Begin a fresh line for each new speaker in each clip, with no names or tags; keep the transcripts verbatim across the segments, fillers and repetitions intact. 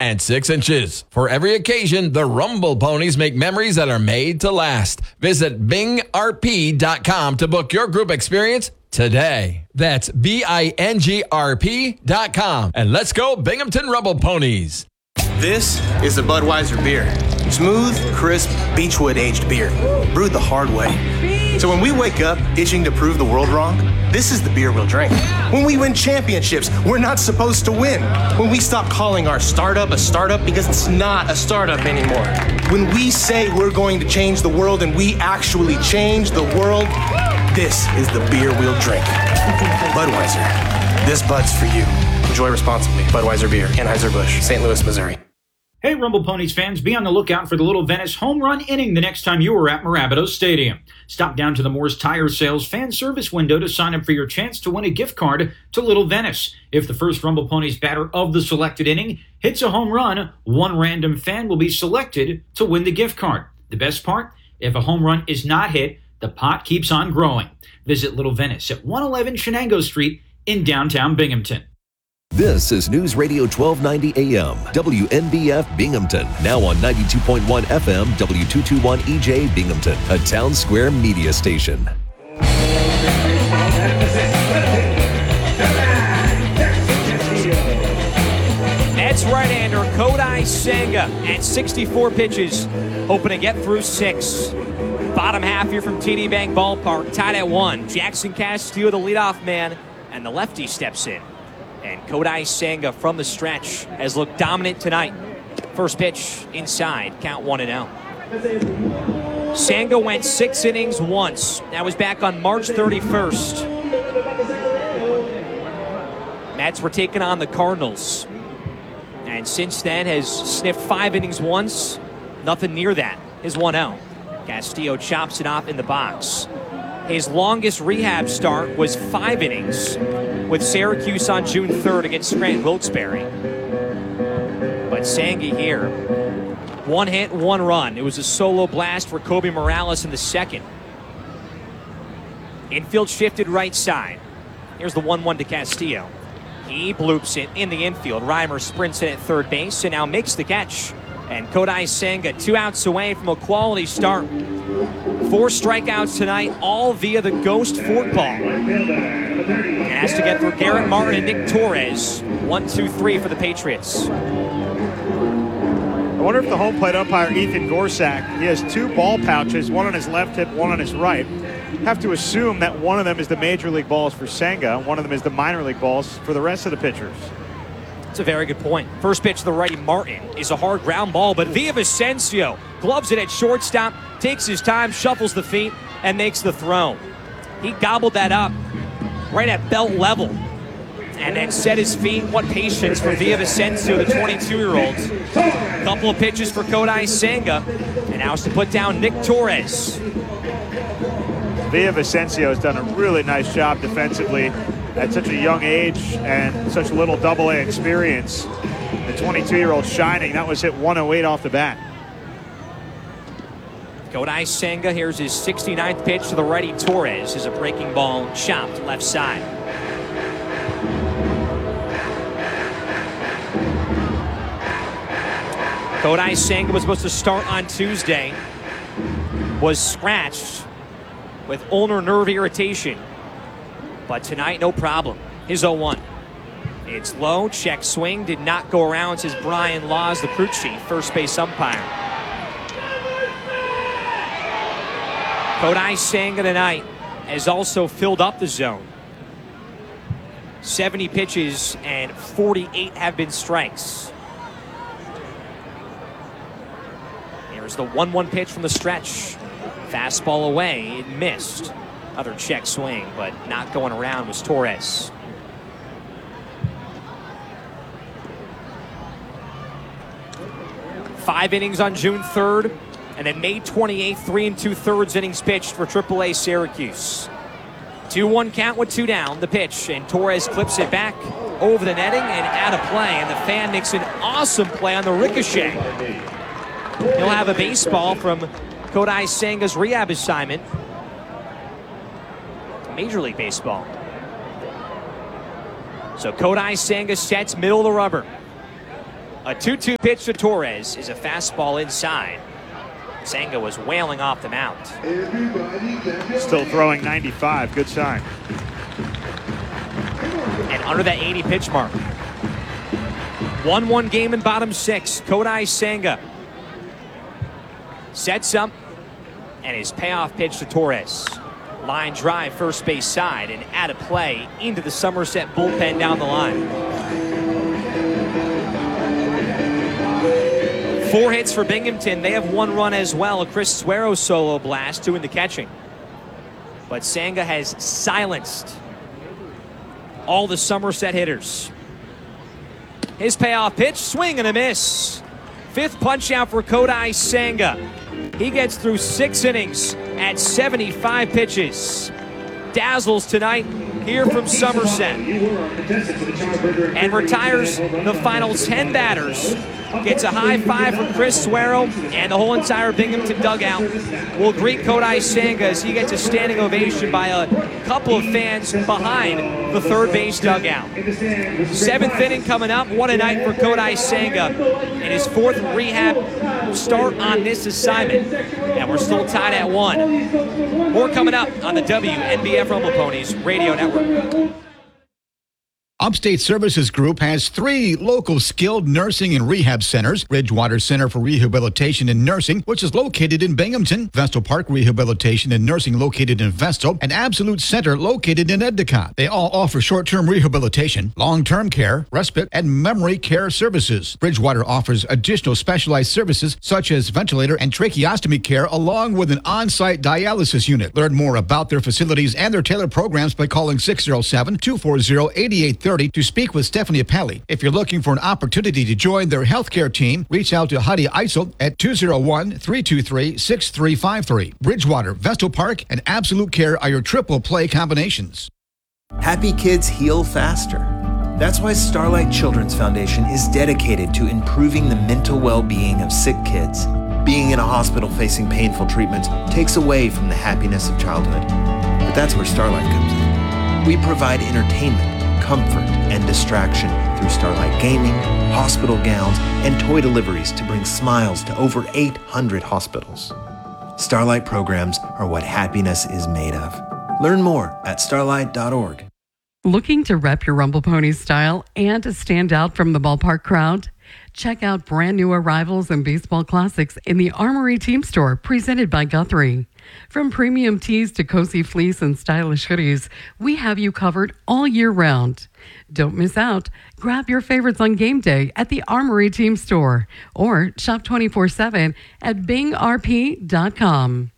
and six inches. For every occasion, the Rumble Ponies make memories that are made to last. Visit bing r p dot com to book your group experience today. That's B I N G R P dot com. And let's go Binghamton Rumble Ponies.
This is the Budweiser beer. Smooth, crisp, Beechwood-aged beer. Brewed the hard way. So when we wake up itching to prove the world wrong, this is the beer we'll drink. When we win championships, we're not supposed to win. When we stop calling our startup a startup because it's not a startup anymore. When we say we're going to change the world and we actually change the world, this is the beer we'll drink. Budweiser. This Bud's for you. Enjoy responsibly. Budweiser Beer, Anheuser-Busch, Saint Louis, Missouri.
Hey, Rumble Ponies fans, be on the lookout for the Little Venice home run inning the next time you are at Marabato Stadium. Stop down to the Moore's Tire Sales fan service window to sign up for your chance to win a gift card to Little Venice. If the first Rumble Ponies batter of the selected inning hits a home run, one random fan will be selected to win the gift card. The best part? If a home run is not hit, the pot keeps on growing. Visit Little Venice at one eleven Shenango Street in downtown Binghamton.
This is News Radio twelve ninety A M, W N B F Binghamton, now on ninety-two point one F M, W two twenty-one E J Binghamton, a Town Square media station.
Mets right-hander Kodai Senga at sixty-four pitches, hoping to get through six. Bottom half here from T D Bank Ballpark, tied at one. Jackson Castillo, the leadoff man, and the lefty steps in. And Kodai Senga from the stretch has looked dominant tonight. First pitch inside, count one and oh. Senga went six innings once. That was back on March thirty-first. Mets were taking on the Cardinals. And since then has sniffed five innings once. Nothing near that. His one out. Castillo chops it off in the box. His longest rehab start was five innings with Syracuse on June third against Scranton Wilkes-Barre. But Senga here, one hit, one run. It was a solo blast for Kobe Morales in the second. Infield shifted right side. Here's the one one to Castillo. He bloops it in the infield. Reimer sprints in at third base and now makes the catch. And Kodai Senga two outs away from a quality start. Four strikeouts tonight, all via the ghost forkball. And has to get through Garrett Martin and Nick Torres. One, two, three for the Patriots.
I wonder if the home plate umpire, Ethan Gorsak, he has two ball pouches, one on his left hip, one on his right. Have to assume that one of them is the major league balls for Senga, one of them is the minor league balls for the rest of the pitchers.
That's a very good point. First pitch to the righty Martin is a hard ground ball, but Villavicencio gloves it at shortstop, takes his time, shuffles the feet, and makes the throw. He gobbled that up right at belt level and then set his feet. What patience for Villavicencio, the twenty-two-year-old. Couple of pitches for Kodai Senga, and now it's to put down Nick Torres.
Villavicencio has done a really nice job defensively at such a young age and such little double A experience. The twenty-two-year-old shining. That was hit one oh eight off the bat.
Kodai Senga, here's his sixty-ninth pitch to the righty Torres. Is a breaking ball chopped left side. Kodai Senga was supposed to start on Tuesday. Was scratched with ulnar nerve irritation. But tonight, no problem. His oh one. It's low, check swing, did not go around, says Brian Laws, the crew chief, first base umpire. Kodai Senga tonight has also filled up the zone. seventy pitches and forty-eight have been strikes. Here's the one one pitch from the stretch. Fastball away, it missed. Other check swing, but not going around was Torres. Five innings on June third, and then May twenty-eighth, three and two-thirds innings pitched for triple A Syracuse. two one count with two down, the pitch, and Torres clips it back over the netting and out of play, and the fan makes an awesome play on the ricochet. He'll have a baseball from Kodai Senga's rehab assignment. Major League Baseball. So Kodai Senga sets middle of the rubber. A two two pitch to Torres is a fastball inside. Senga was wailing off the mound.
Still throwing ninety-five. Good sign.
And under that eighty pitch mark. one one game in bottom six. Kodai Senga sets up, and his payoff pitch to Torres. Line drive, first base side, and out of play into the Somerset bullpen down the line. Four hits for Binghamton. They have one run as well. A Chris Suero solo blast, two into catching. But Senga has silenced all the Somerset hitters. His payoff pitch, swing and a miss. Fifth punch out for Kodai Senga. He gets through six innings at seventy-five pitches. Dazzles tonight here from Somerset. And retires the final ten batters. Gets a high five from Chris Suero, and the whole entire Binghamton dugout will greet Kodai Senga as he gets a standing ovation by a couple of fans behind the third base dugout. Seventh inning coming up. What a night for Kodai Senga in his fourth rehab start on this assignment. And we're still tied at one. More coming up on the W N B F Rumble Ponies Radio Network.
Upstate Services Group has three local skilled nursing and rehab centers. Bridgewater Center for Rehabilitation and Nursing, which is located in Binghamton. Vestal Park Rehabilitation and Nursing located in Vestal. And Absolute Center located in Endicott. They all offer short-term rehabilitation, long-term care, respite, and memory care services. Bridgewater offers additional specialized services such as ventilator and tracheostomy care along with an on-site dialysis unit. Learn more about their facilities and their tailored programs by calling six oh seven, two four zero, eight eight three zero to speak with Stephanie Appelli. If you're looking for an opportunity to join their healthcare team, reach out to Heidi Eisel at two oh one, three two three, six three five three. Bridgewater, Vestal Park, and Absolute Care are your triple play combinations.
Happy kids heal faster. That's why Starlight Children's Foundation is dedicated to improving the mental well-being of sick kids. Being in a hospital facing painful treatments takes away from the happiness of childhood. But that's where Starlight comes in. We provide entertainment, comfort, and distraction through Starlight Gaming, hospital gowns, and toy deliveries to bring smiles to over eight hundred hospitals. Starlight programs are what happiness is made of. Learn more at starlight dot org.
Looking to rep your Rumble Ponies style and to stand out from the ballpark crowd? Check out brand new arrivals and baseball classics in the Armory Team Store, presented by Guthrie. From premium tees to cozy fleece and stylish hoodies, we have you covered all year round. Don't miss out. Grab your favorites on game day at the Armory Team Store or shop twenty-four seven at bing r p dot com.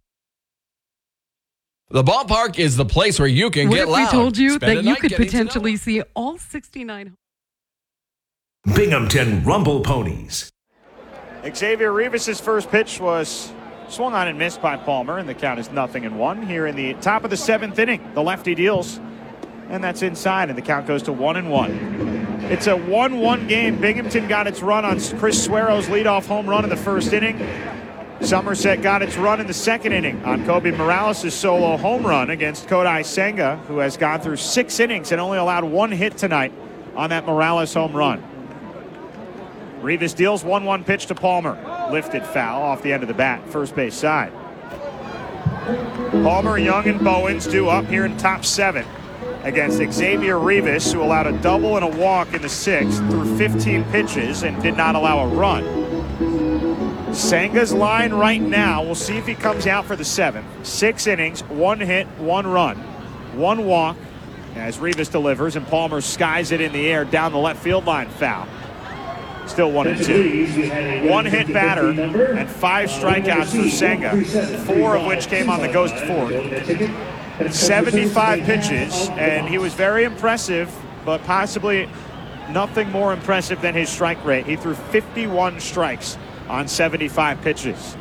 The ballpark is the place where you can
what
get
if
loud.
we told you
Spend
that
a
you
night
could
getting to know
potentially
them.
see all sixty-nine...
Binghamton Rumble Ponies.
Xavier Rivas' first pitch was swung on and missed by Palmer, and the count is nothing and one here in the top of the seventh inning. The lefty deals, and that's inside, and the count goes to one and one. It's a one one game. Binghamton got its run on Chris Suero's leadoff home run in the first inning. Somerset got its run in the second inning on Kobe Morales' solo home run against Kodai Senga, who has gone through six innings and only allowed one hit tonight on that Morales home run. Rivas deals one one pitch to Palmer. Lifted foul off the end of the bat, first base side. Palmer, Young, and Bowens due up here in top seven against Xavier Rivas, who allowed a double and a walk in the sixth through fifteen pitches and did not allow a run. Senga's line right now, we'll see if he comes out for the seventh. Six innings, one hit, one run, one walk as Rivas delivers, and Palmer skies it in the air down the left field line, foul. Still one and two. One hit batter and five strikeouts for Senga, four of which came on the ghost fork. seventy-five pitches, and he was very impressive, but possibly nothing more impressive than his strike rate. He threw fifty-one strikes on seventy-five pitches.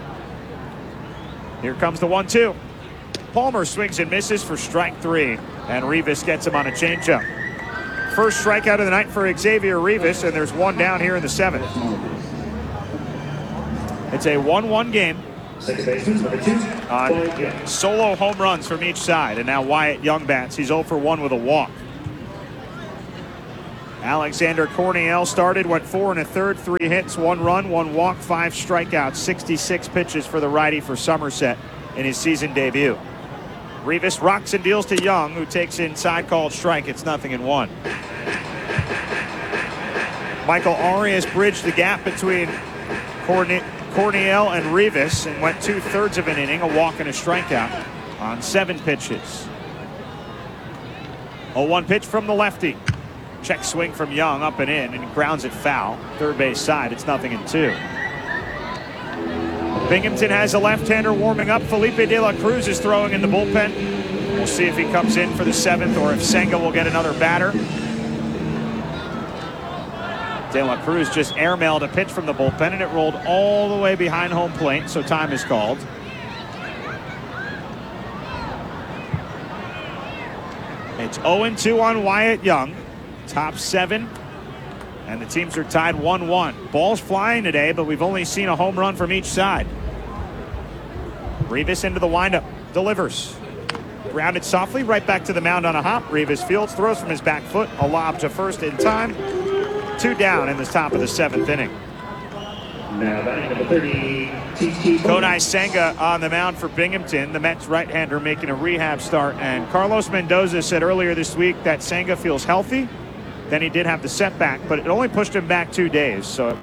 Here comes the one two. Palmer swings and misses for strike three, and Rivas gets him on a changeup. First strikeout of the night for Xavier Rivas, and there's one down here in the seventh. It's a one one game on solo home runs from each side, and now Wyatt Young bats. He's oh for one with a walk. Alexander Corniel started, went four and a third, three hits, one run, one walk, five strikeouts, sixty-six pitches for the righty for Somerset in his season debut. Rivas rocks and deals to Young, who takes inside called strike. It's nothing in one. Michael Arias bridged the gap between Corne- Corniel and Rivas and went two-thirds of an inning, a walk and a strikeout on seven pitches. oh one pitch from the lefty. Check swing from Young, up and in, and grounds it foul. Third base side, it's nothing in two. Binghamton has a left-hander warming up. Felipe De La Cruz is throwing in the bullpen. We'll see if he comes in for the seventh or if Senga will get another batter. De La Cruz just airmailed a pitch from the bullpen, and it rolled all the way behind home plate, so time is called. It's oh and two on Wyatt Young. Top seven, and the teams are tied one one. Ball's flying today, but we've only seen a home run from each side. Rivas into the windup, delivers. Grounded softly, right back to the mound on a hop. Rivas fields, throws from his back foot, a lob to first in time. Two down in the top of the seventh inning.
Now batting number thirty, T T
Kodai Senga on the mound for Binghamton, the Mets right-hander making a rehab start. And Carlos Mendoza said earlier this week that Senga feels healthy. Then he did have the setback, but it only pushed him back two days. So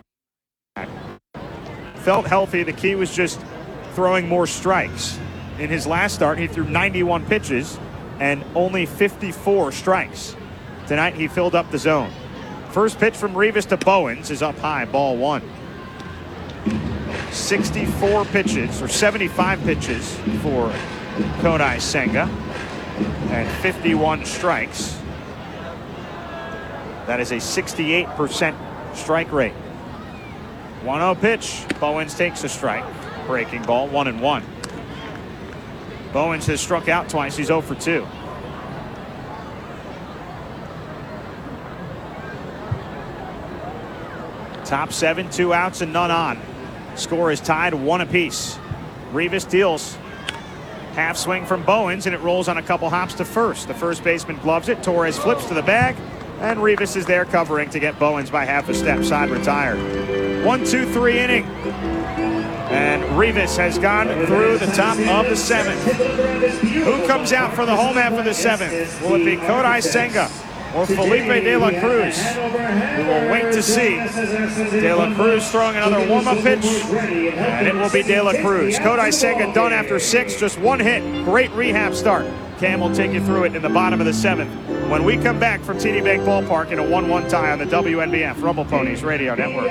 felt healthy. The key was just throwing more strikes. In his last start, he threw ninety-one pitches and only fifty-four strikes. Tonight, he filled up the zone. First pitch from Rivas to Bowens is up high, ball one. sixty-four pitches, or seventy-five pitches for Kodai Senga, and fifty-one strikes. That is a sixty-eight percent strike rate. one oh pitch. Bowens takes a strike. Breaking ball, one and one. Bowens has struck out twice. He's oh for two. Top seven, two outs and none on. Score is tied one apiece. Rivas deals. Half swing from Bowens, and it rolls on a couple hops to first. The first baseman gloves it. Torres flips to the bag, and Rivas is there covering to get Bowens by half a step. Side retired. One, two, three inning. And Rivas has gone through the top of the seventh. Who comes out for the home half of the seventh? Will it be Kodai Senga or Felipe De La Cruz? We will wait to see. De La Cruz throwing another warm-up pitch, and it will be De La Cruz. Kodai Senga done after six, just one hit. Great rehab start. Cam will take you through it in the bottom of the seventh when we come back from T D Bank Ballpark in a one one tie on the W N B F Rumble Ponies Radio Network.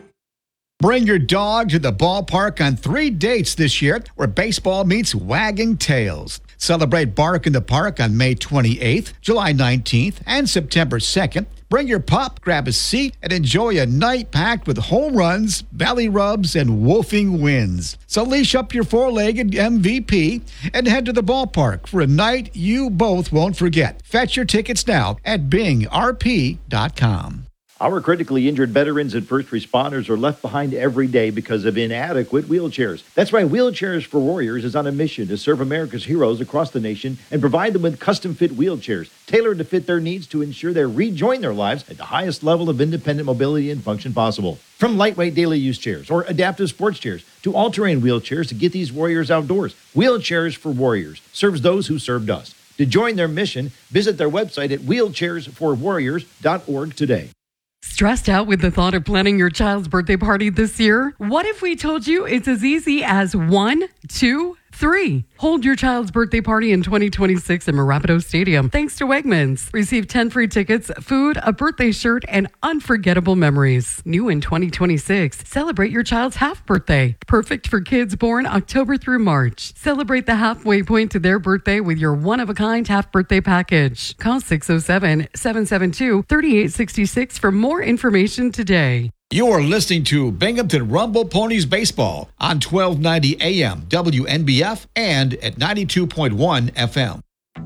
Bring your dog to the ballpark on three dates this year where baseball meets wagging tails. Celebrate Bark in the Park on May twenty-eighth, July nineteenth, and September second. Bring your pup, grab a seat, and enjoy a night packed with home runs, belly rubs, and woofing wins. So leash up your four-legged M V P and head to the ballpark for a night you both won't forget. Fetch your tickets now at bing r p dot com.
Our critically injured veterans and first responders are left behind every day because of inadequate wheelchairs. That's why Wheelchairs for Warriors is on a mission to serve America's heroes across the nation and provide them with custom-fit wheelchairs, tailored to fit their needs to ensure they rejoin their lives at the highest level of independent mobility and function possible. From lightweight daily use chairs or adaptive sports chairs to all-terrain wheelchairs to get these warriors outdoors, Wheelchairs for Warriors serves those who served us. To join their mission, visit their website at wheelchairs for warriors dot org today.
Stressed out with the thought of planning your child's birthday party this year? What if we told you it's as easy as one, two, three? Hold your child's birthday party in twenty twenty-six in Marapido Stadium thanks to Wegmans. Receive ten free tickets, food, a birthday shirt, and unforgettable memories. New in twenty twenty-six, celebrate your child's half birthday. Perfect for kids born October through March. Celebrate the halfway point to their birthday with your one-of-a-kind half birthday package. Call six oh seven, seven seven two, three eight six six for more information today.
You are listening to Binghamton Rumble Ponies Baseball on twelve ninety A M W N B F and at ninety-two point one F M.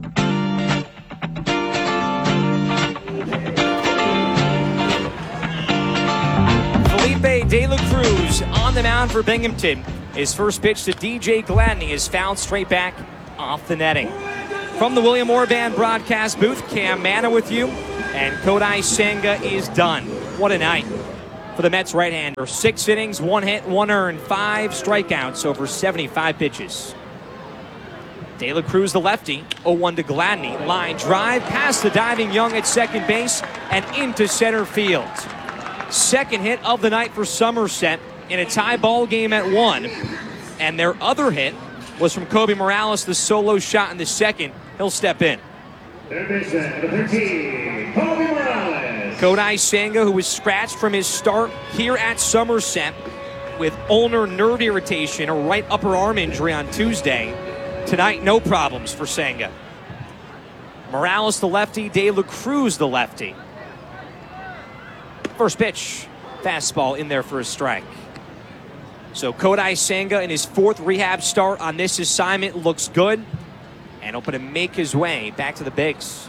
Felipe De La Cruz on the mound for Binghamton. His first pitch to D J Gladney is fouled straight back off the netting. From the William Orr Band broadcast booth, Cam Manna with you. And Kodai Senga is done. What a night for the Mets right-hander. Six innings, one hit, one earned, five strikeouts over seventy-five pitches. De La Cruz, the lefty, oh one to Gladney. Line drive past the diving Young at second base and into center field. Second hit of the night for Somerset in a tie ball game at one. And their other hit was from Kobe Morales, the solo shot in the second. He'll step in.
Third baseman, number thirteen, Kobe Morales.
Kodai Senga, who was scratched from his start here at Somerset with ulnar nerve irritation, a right upper arm injury on Tuesday. Tonight, no problems for Senga. Morales, the lefty, De La Cruz, the lefty. First pitch, fastball in there for a strike. So Kodai Senga in his fourth rehab start on this assignment looks good and hoping to make his way back to the bigs.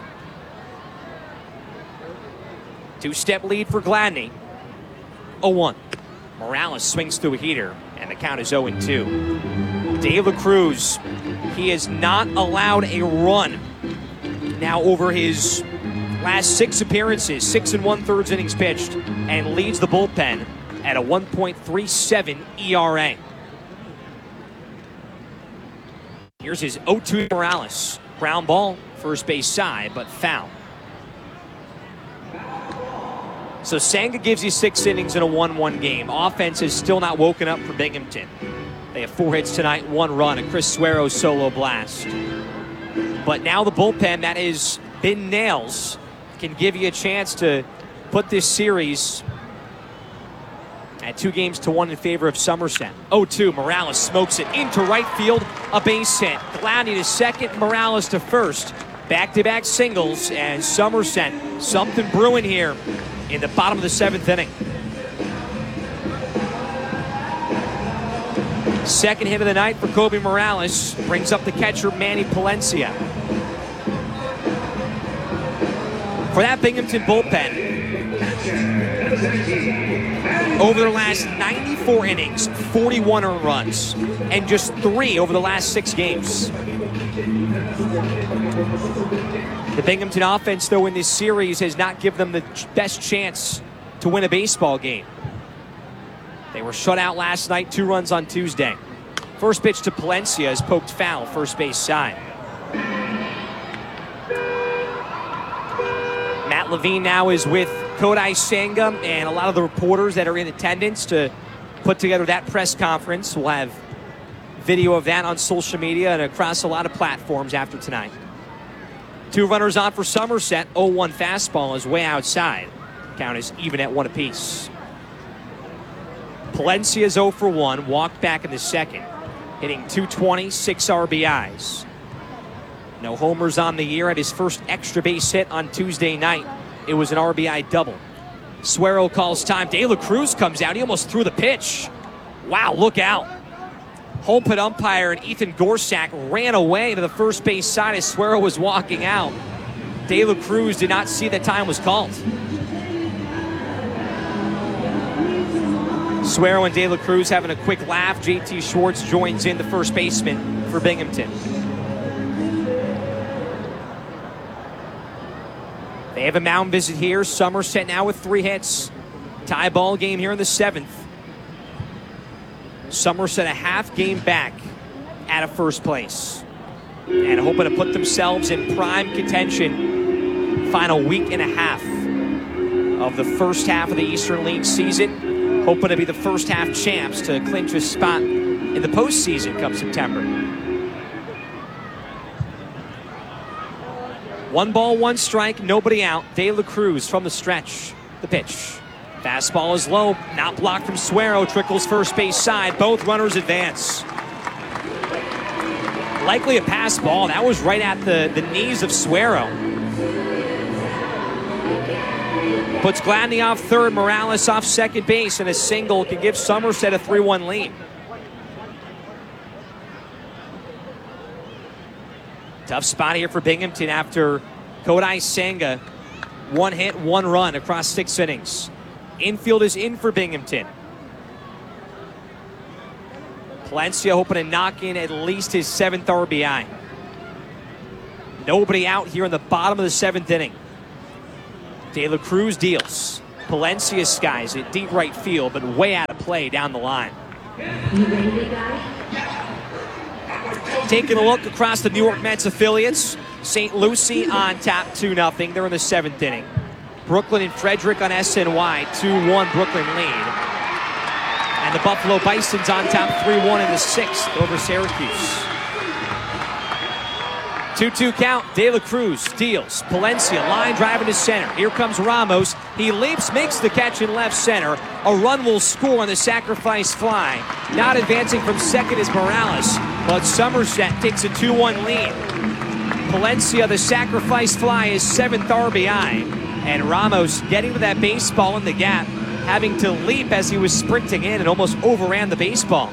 Two-step lead for Gladney. oh one. Morales swings through a heater, and the count is oh and two. De La Cruz, he has not allowed a run now over his last six appearances, six and one-thirds innings pitched, and leads the bullpen at a one point three seven E R A. Here's his oh two Morales. Ground ball, first base side, but foul. So Senga gives you six innings in a one one game. Offense has still not woken up for Binghamton. They have four hits tonight, one run, a Chris Suero solo blast. But now the bullpen that has been nails can give you a chance to put this series at two games to one in favor of Somerset. oh two, Morales smokes it into right field, a base hit. Gladney to second, Morales to first. Back-to-back singles, and Somerset, something brewing here in the bottom of the seventh inning. Second hit of the night for Kobe Morales brings up the catcher Manny Palencia. For that Binghamton bullpen, over their last ninety-four innings, forty-one earned runs, and just three over the last six games. The Binghamton offense, though, in this series has not given them the best chance to win a baseball game. They were shut out last night, two runs on Tuesday. First pitch to Palencia is poked foul, first base side. Matt Levine now is with Kodai Senga and a lot of the reporters that are in attendance to put together that press conference. We'll have video of that on social media and across a lot of platforms after tonight. Two runners on for Somerset. oh one fastball is way outside. Count is even at one apiece. Palencia's oh for one, walked back in the second, hitting two twenty, six R B Is. No homers on the year. At his first extra base hit on Tuesday night, it was an R B I double. Suero calls time. De La Cruz comes out. He almost threw the pitch. Wow, look out. Home plate umpire and Ethan Gorsak ran away to the first base side as Suero was walking out. De La Cruz did not see that time was called. Suero and De La Cruz having a quick laugh. J T Schwartz joins in, the first baseman for Binghamton. They have a mound visit here. Somerset now with three hits. Tie ball game here in the seventh. Somerset a half game back out of first place and hoping to put themselves in prime contention final week and a half of the first half of the Eastern League season, hoping to be the first half champs to clinch a spot in the postseason come September. One ball, one strike, nobody out. De La Cruz from the stretch. The pitch. Fastball is low, not blocked from Suero, trickles first base side. Both runners advance. Likely a pass ball. That was right at the, the knees of Suero. Puts Gladney off third, Morales off second base, and a single can give Somerset a three one lead. Tough spot here for Binghamton after Kodai Senga. One hit, one run across six innings. Infield is in for Binghamton. Palencia hoping to knock in at least his seventh R B I. Nobody out here in the bottom of the seventh inning. De La Cruz deals. Palencia skies it deep right field, but way out of play down the line. Taking a look across the New York Mets affiliates. Saint Lucie on top two nothing. They're in the seventh inning. Brooklyn and Frederick on S N Y, two one Brooklyn lead. And the Buffalo Bisons on top three one in the sixth over Syracuse. two two count. De La Cruz deals. Palencia line driving to center. Here comes Ramos. He leaps, makes the catch in left center. A run will score on the sacrifice fly. Not advancing from second is Morales, but Somerset takes a two one lead. Palencia, the sacrifice fly, is seventh R B I. And Ramos getting to that baseball in the gap, having to leap as he was sprinting in and almost overran the baseball.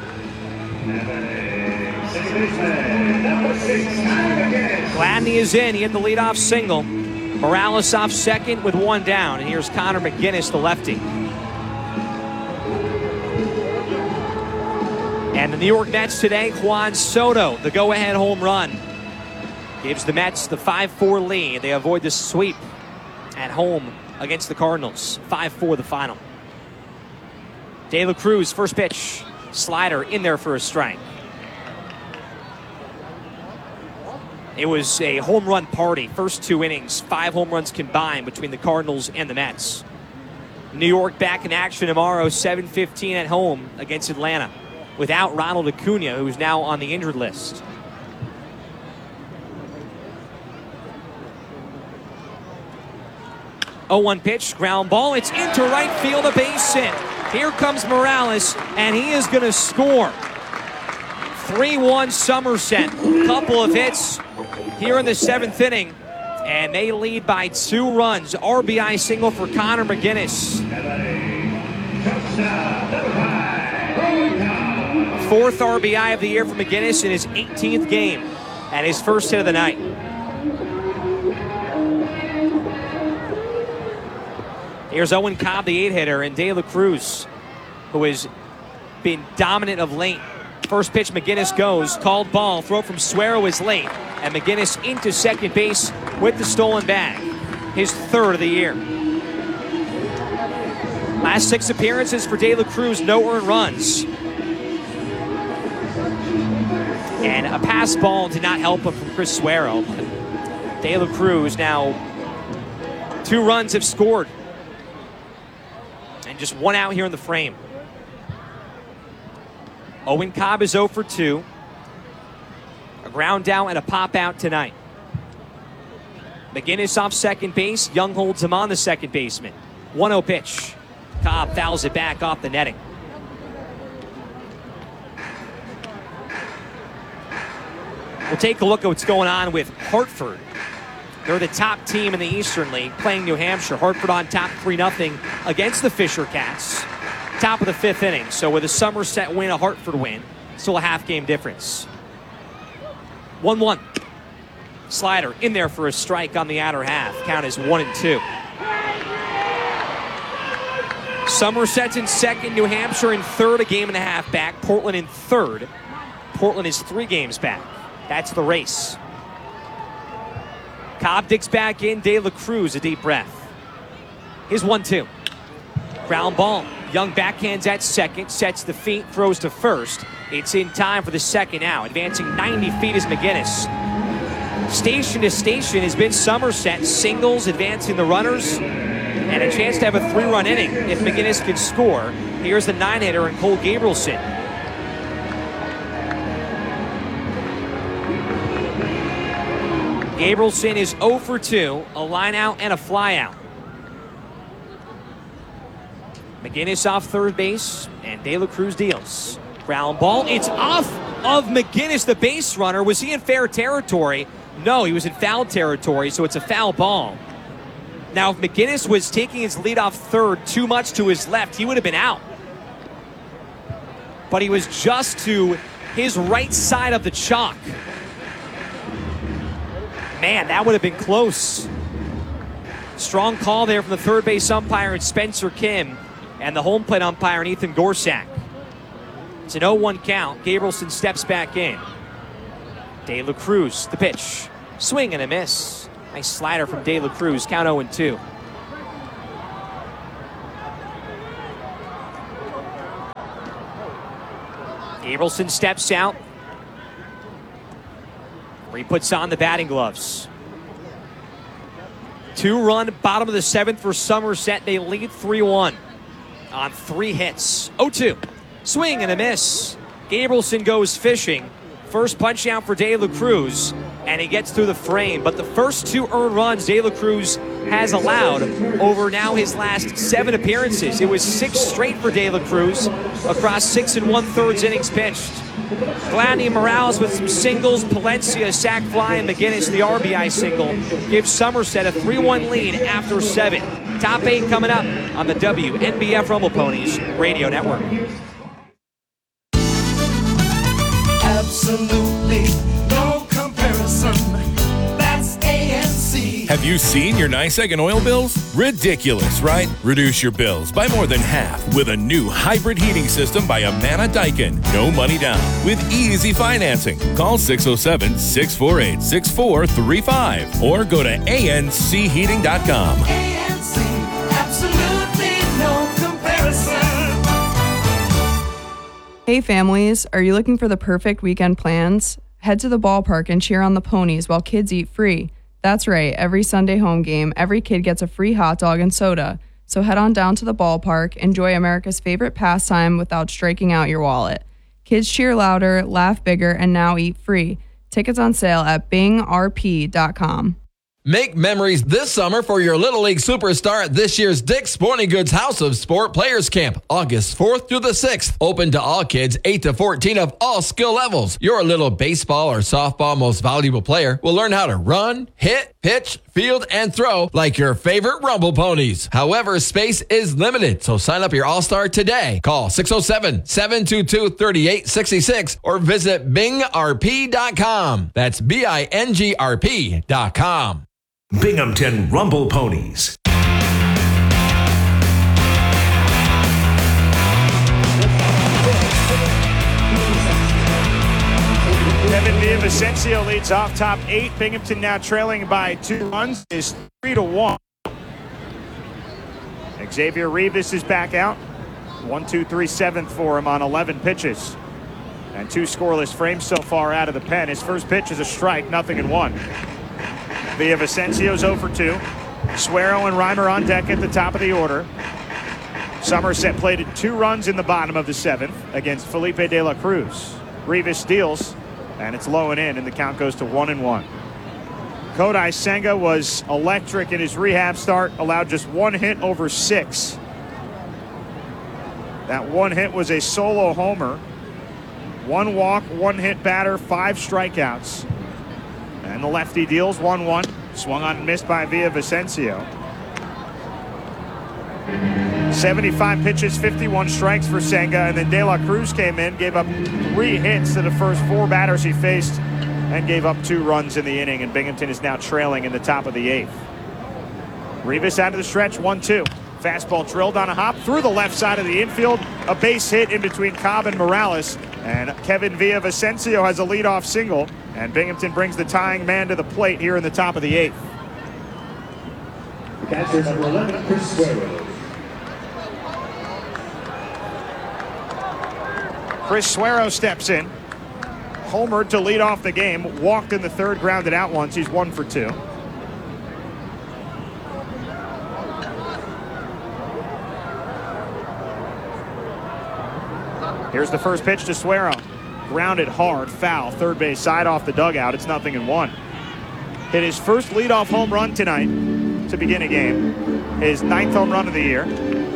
Gladney is in. He hit the leadoff single. Morales off second with one down. And here's Connor McGinnis, the lefty. And the New York Mets today, Juan Soto, the go-ahead home run. Gives the Mets the five four lead. They avoid the sweep at home against the Cardinals. five four the final. De La Cruz, first pitch. Slider in there for a strike. It was a home run party. First two innings, five home runs combined between the Cardinals and the Mets. New York back in action tomorrow, seven fifteen at home against Atlanta, without Ronald Acuna, who is now on the injured list. oh one pitch, ground ball. It's into right field, a base hit. Here comes Morales, and he is going to score. three one Somerset. Couple of hits here in the seventh inning, and they lead by two runs. R B I single for Connor McGinnis. Fourth R B I of the year for McGinnis in his eighteenth game, and his first hit of the night. Here's Owen Cobb, the eight-hitter, and De La Cruz, who has been dominant of late. First pitch, McGinnis goes. Called ball. Throw from Suero is late. And McGinnis into second base with the stolen bag. His third of the year. Last six appearances for De La Cruz, no earned runs. And a pass ball did not help him from Chris Suero. De La Cruz now two runs have scored. And just one out here in the frame. Owen Cobb is oh for two. A ground out and a pop out tonight. McGinnis off second base. Young holds him on the second baseman. one oh pitch. Cobb fouls it back off the netting. We'll take a look at what's going on with Hartford. They're the top team in the Eastern League, playing New Hampshire. Hartford on top three nothing against the Fisher Cats. Top of the fifth inning. So with a Somerset win, a Hartford win, still a half game difference. one one. Slider in there for a strike on the outer half. Count is one and two. Somerset's in second, New Hampshire in third, a game and a half back. Portland in third. Portland is three games back. That's the race. Cobb digs back in. De La Cruz, a deep breath. Here's one two. Ground ball. Young backhands at second, sets the feet, throws to first. It's in time for the second out. Advancing ninety feet is McGinnis. Station to station has been Somerset. Singles advancing the runners. And a chance to have a three-run inning if McGinnis can score. Here's the nine-hitter and Cole Gabrielson. Gabrielson is oh for two, a line out and a fly out. McGinnis off third base, and De La Cruz deals. Ground ball, it's off of McGinnis, the base runner. Was he in fair territory? No, he was in foul territory, so it's a foul ball. Now, if McGinnis was taking his lead off third too much to his left, he would have been out. But he was just to his right side of the chalk. Man, that would have been close. Strong call there from the third base umpire and Spencer Kim and the home plate umpire and Ethan Gorsak. It's an oh one count. Gabrielson steps back in. De La Cruz, the pitch. Swing and a miss. Nice slider from De La Cruz. Count oh and two. Gabrielson steps out. He puts on the batting gloves. Two-run bottom of the seventh for Somerset. They lead three one on three hits. oh two. Swing and a miss. Gabrielson goes fishing. First punch out for De La Cruz, and he gets through the frame. But the first two earned runs De La Cruz has allowed over now his last seven appearances. It was six straight for De La Cruz across six and one-thirds innings pitched. Gladney Morales with some singles, Palencia, sac fly, and McGinnis, the R B I single, gives Somerset a three one lead after seven. Top eight coming up on the W N B F Rumble Ponies Radio Network.
Absolutely no comparison. That's A N C.
Have you seen your NYSEG and oil bills? Ridiculous, right? Reduce your bills by more than half with a new hybrid heating system by Amana Daikin. No money down with easy financing. Call six oh seven, six four eight, six four three five or go to A N C heating dot com.
A N C, absolutely no comparison.
Hey families, are you looking for the perfect weekend plans? Head to the ballpark and cheer on the ponies while kids eat free. That's right, every Sunday home game, every kid gets a free hot dog and soda. So head on down to the ballpark, enjoy America's favorite pastime without striking out your wallet. Kids cheer louder, laugh bigger, and now eat free. Tickets on sale at bing r p dot com.
Make memories this summer for your Little League superstar at this year's Dick's Sporting Goods House of Sport Players Camp, August fourth through the sixth. Open to all kids eight to fourteen of all skill levels. Your little baseball or softball most valuable player will learn how to run, hit, pitch, field, and throw like your favorite Rumble Ponies. However, space is limited, so sign up your All-Star today. Call six oh seven, seven two two, three eight six six or visit bing r p dot com. That's B I N G R P dot com.
Binghamton Rumble Ponies.
Kevin Villavicencio leads off top eight. Binghamton now trailing by two runs is three to one. Xavier Rivas is back out. One, two, three, seventh for him on eleven pitches. And two scoreless frames so far out of the pen. His first pitch is a strike, nothing in one. Villavicencio's oh for two. Suero and Reimer on deck at the top of the order. Somerset plated two runs in the bottom of the seventh against Felipe De La Cruz. Rivas steals, and it's low and in, and the count goes to one and one. Kodai Senga was electric in his rehab start, allowed just one hit over six. That one hit was a solo homer. One walk, one hit batter, five strikeouts. And the lefty deals one one. Swung on and missed by Villavicencio. seventy-five pitches, fifty-one strikes for Senga. And then De La Cruz came in, gave up three hits to the first four batters he faced, and gave up two runs in the inning. And Binghamton is now trailing in the top of the eighth. Rivas out of the stretch, one two. Fastball drilled on a hop through the left side of the infield. A base hit in between Cobb and Morales. And Kevin Villavicencio has a leadoff single. And Binghamton brings the tying man to the plate here in the top of the eighth.
The catcher, number eleven, Chris Suero.
Chris Suero steps in. Homered to lead off the game. Walked in the third, grounded out once. He's one for two. Here's the first pitch to Suero. Grounded hard, foul, third base side off the dugout. It's nothing in one. Hit his first leadoff home run tonight to begin a game. His ninth home run of the year.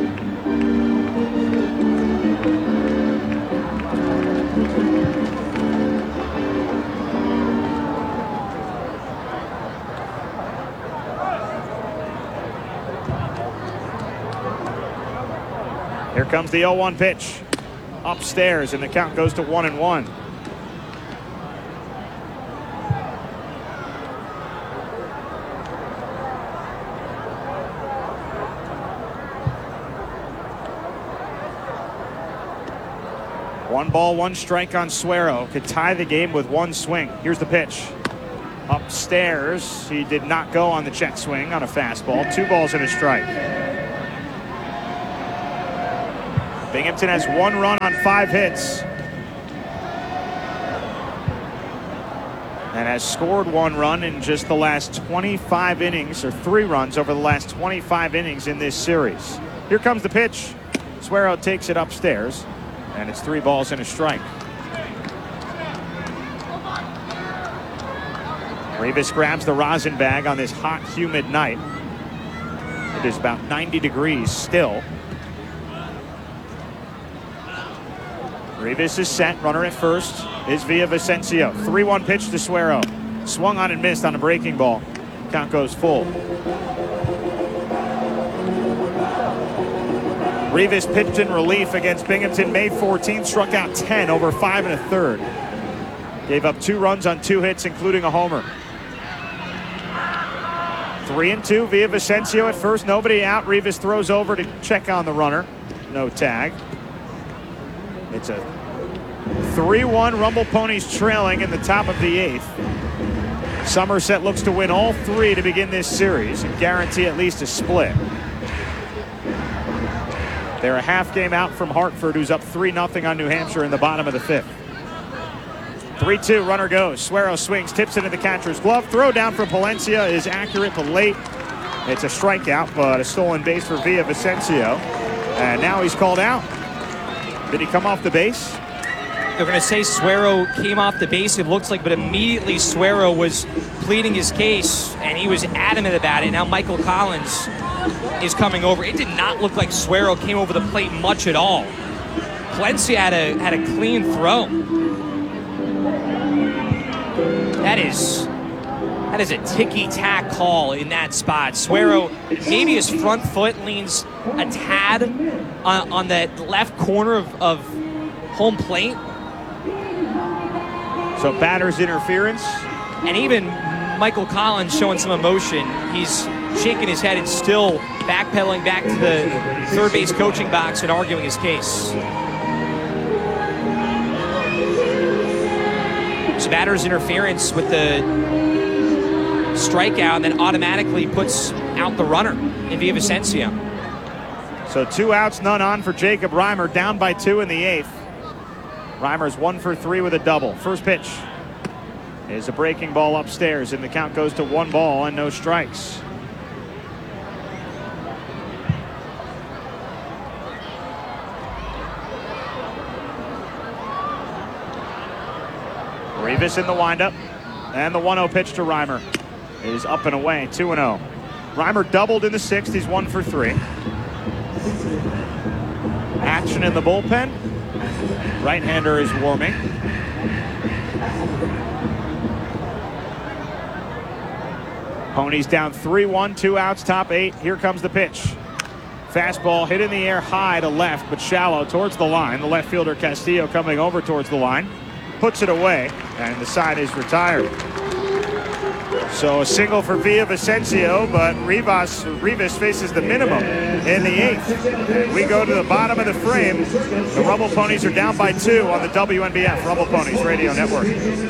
Here comes the oh one pitch. Upstairs, and the count goes to one and one. One ball, one strike on Suero. Could tie the game with one swing. Here's the pitch. Upstairs, he did not go on the check swing on a fastball. Two balls and a strike. Binghamton has one run on five hits. and has scored one run in just the last twenty-five innings, or three runs over the last twenty-five innings in this series. Here comes the pitch. Suero takes it upstairs, and it's three balls and a strike. Rivas grabs the rosin bag on this hot, humid night. It is about ninety degrees still. Rivas is set. Runner at first is Villavicencio. three one pitch to Suero. Swung on and missed on a breaking ball. Count goes full. Rivas pitched in relief against Binghamton May fourteenth. Struck out ten over five and a third. Gave up two runs on two hits, including a homer. Three and two. Villavicencio at first. Nobody out. Rivas throws over to check on the runner. No tag. It's a three one. Rumble Ponies trailing in the top of the eighth. Somerset looks to win all three to begin this series and guarantee at least a split. They're a half game out from Hartford, who's up three nothing on New Hampshire in the bottom of the fifth. three two, runner goes. Suero swings, tips it in the catcher's glove. Throw down for Palencia is accurate but late. It's a strikeout, but a stolen base for Villavicencio. And now he's called out. Did he come off the base?
They're going to say Suero came off the base, it looks like, but immediately Suero was pleading his case, and he was adamant about it. Now Michael Collins is coming over. It did not look like Suero came over the plate much at all. Palencia had a, had a clean throw. That is, that is a ticky-tack call in that spot. Suero, maybe his front foot leans a tad on, on the left corner of, of home plate.
So batter's interference.
And even Michael Collins showing some emotion. He's shaking his head and still backpedaling back to the third base coaching box and arguing his case. So batter's interference with the strikeout, and then automatically puts out the runner in Villavicencio.
So two outs, none on for Jacob Reimer, down by two in the eighth. Reimer's one for three with a double. First pitch is a breaking ball upstairs, and the count goes to one ball and no strikes. Rivas in the windup, and the one oh pitch to Reimer is up and away, two and oh. Reimer doubled in the sixth. He's one for three. Action in the bullpen. Right-hander is warming. Ponies down three one, two outs, top eight. Here comes the pitch. Fastball hit in the air high to left, but shallow towards the line. The left fielder Castillo coming over towards the line. Puts it away, and the side is retired. So a single for Villavicencio, but Rivas, Rivas faces the minimum in the eighth. And we go to the bottom of the frame. The Rumble Ponies are down by two on the W N B F Rumble Ponies Radio Network.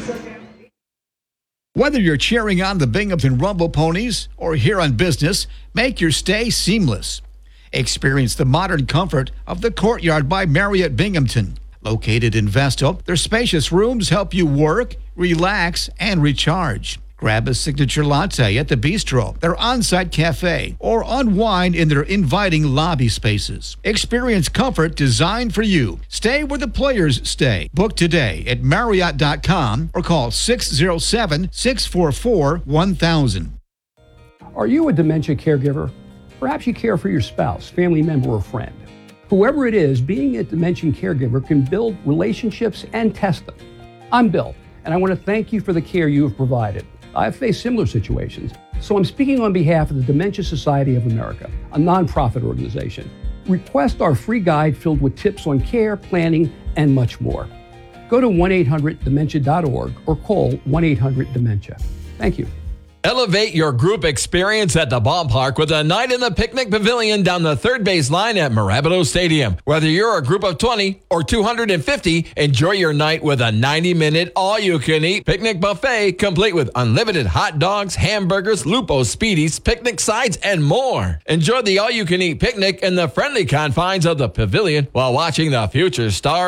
Whether you're cheering on the Binghamton Rumble Ponies or here on business, make your stay seamless. Experience the modern comfort of the Courtyard by Marriott Binghamton. Located in Vestal, their spacious rooms help you work, relax, and recharge. Grab a signature latte at the Bistro, their on-site cafe, or unwind in their inviting lobby spaces. Experience comfort designed for you. Stay where the players stay. Book today at Marriott dot com or call six oh seven, six four four, one thousand.
Are you a dementia caregiver? Perhaps you care for your spouse, family member, or friend. Whoever it is, being a dementia caregiver can build relationships and test them. I'm Bill, and I want to thank you for the care you have provided. I've faced similar situations, so I'm speaking on behalf of the Dementia Society of America, a nonprofit organization. Request our free guide filled with tips on care, planning, and much more. Go to one eight hundred dementia dot org or call one eight hundred dementia. Thank you.
Elevate your group experience at the ballpark with a night in the picnic pavilion down the third base line at Marabito Stadium. Whether you're a group of twenty or two hundred fifty, enjoy your night with a ninety-minute all-you-can-eat picnic buffet complete with unlimited hot dogs, hamburgers, Lupo Speedies, picnic sides, and more. Enjoy the all-you-can-eat picnic in the friendly confines of the pavilion while watching the future stars